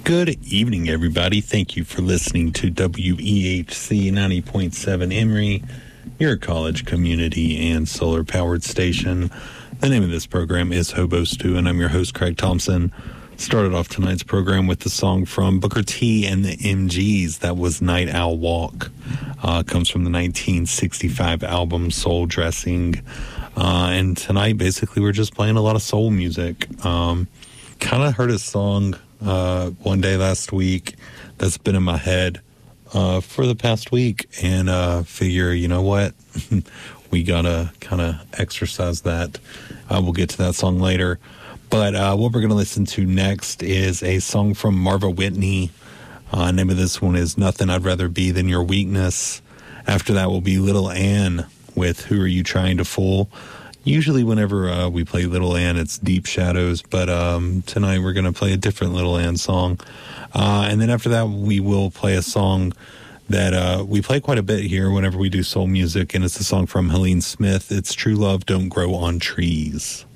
Good evening, everybody. Thank you for listening to WEHC 90.7 Emory, your college, community, and solar-powered station. The name of this program is Hobo Stew, and I'm your host, Craig Thompson. Started off tonight's program with the song from Booker T and the MGs. That was Night Owl Walk. Comes from the 1965 album Soul Dressing. And tonight, basically, we're just playing a lot of soul music. Kind of heard a song one day last week that's been in my head for the past week, and figure, you know what, we gotta kind of exercise that. We'll get to that song later, but what we're gonna listen to next is a song from Marva Whitney. Name of this one is Nothing I'd Rather Be Than Your Weakness. After that will be Little Ann with Who Are You Trying to Fool. Usually whenever we play Little Ann, it's Deep Shadows, but tonight we're going to play a different Little Ann song. And then after that, we will play a song that we play quite a bit here whenever we do soul music, and it's a song from Helene Smith. It's True Love Don't Grow on Trees.